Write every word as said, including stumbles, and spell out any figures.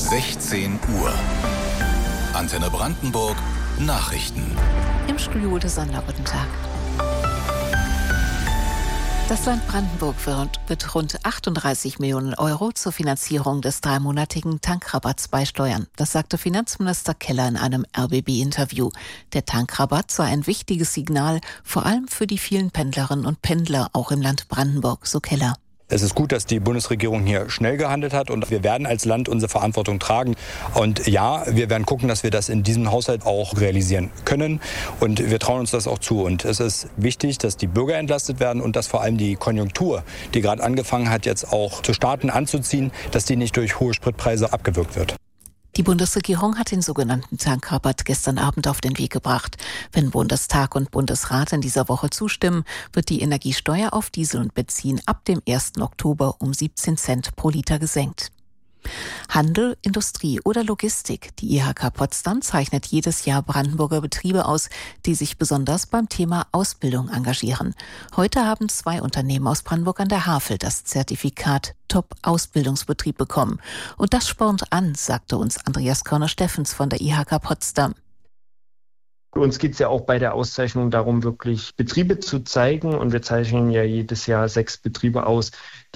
sechzehn Uhr. Antenne Brandenburg Nachrichten. Im Studio des Sonder, guten Tag. Das Land Brandenburg wird rund achtunddreißig Millionen Euro zur Finanzierung des dreimonatigen Tankrabatts beisteuern. Das sagte Finanzminister Keller in einem R B B-Interview. Der Tankrabatt sei ein wichtiges Signal, vor allem für die vielen Pendlerinnen und Pendler, auch im Land Brandenburg, so Keller. Es ist gut, dass die Bundesregierung hier schnell gehandelt hat und wir werden als Land unsere Verantwortung tragen. Und ja, wir werden gucken, dass wir das in diesem Haushalt auch realisieren können und wir trauen uns das auch zu. Und es ist wichtig, dass die Bürger entlastet werden und dass vor allem die Konjunktur, die gerade angefangen hat, jetzt auch zu starten, anzuziehen, dass die nicht durch hohe Spritpreise abgewürgt wird. Die Bundesregierung hat den sogenannten Tankrabatt gestern Abend auf den Weg gebracht. Wenn Bundestag und Bundesrat in dieser Woche zustimmen, wird die Energiesteuer auf Diesel und Benzin ab dem ersten Oktober um siebzehn Cent pro Liter gesenkt. Handel, Industrie oder Logistik. Die I H K Potsdam zeichnet jedes Jahr Brandenburger Betriebe aus, die sich besonders beim Thema Ausbildung engagieren. Heute haben zwei Unternehmen aus Brandenburg an der Havel das Zertifikat Top-Ausbildungsbetrieb bekommen. Und das spornt an, sagte uns Andreas Körner-Steffens von der I H K Potsdam. Für uns geht es ja auch bei der Auszeichnung darum, wirklich Betriebe zu zeigen. Und wir zeichnen ja jedes Jahr sechs Betriebe aus,